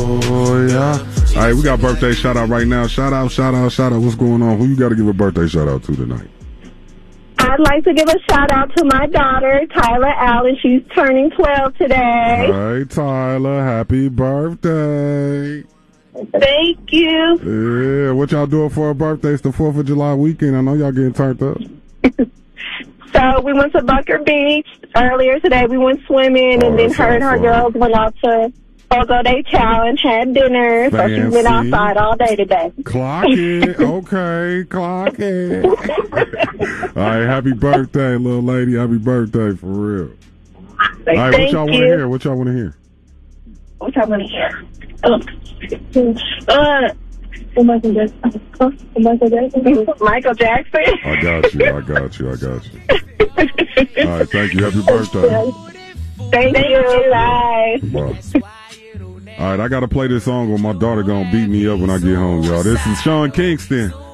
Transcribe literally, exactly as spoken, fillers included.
Oh, yeah. All right, we got birthday shout out right now. Shout out, shout out, shout out. What's going on? Who you got to give a birthday shout out to tonight? I'd like to give a shout out to my daughter, Tyler Allen. She's turning twelve today. All right, Tyler. Happy birthday. Thank you. Yeah, what y'all doing for her birthday? It's the fourth of July weekend. I know y'all getting turned up. So we went to Bunker Beach earlier today. We went swimming, Oh, and then that her and her sounds girls went out to Fogo de Chao and had dinner. So she went Fancy. outside all day today. Clock it. Okay, clock it. All right, happy birthday, little lady. Happy birthday, for real. All right, Thank what y'all want to you. hear? What y'all want to hear? What y'all want to hear? Uh, uh, Michael Jackson. Uh, Michael Jackson. Michael Jackson. I got you. I got you. I got you. All right, thank you. Happy birthday. Thank you. Bye. Bye. All right, I got to play this song or my daughter going to beat me up when I get home, y'all. This is Sean Kingston.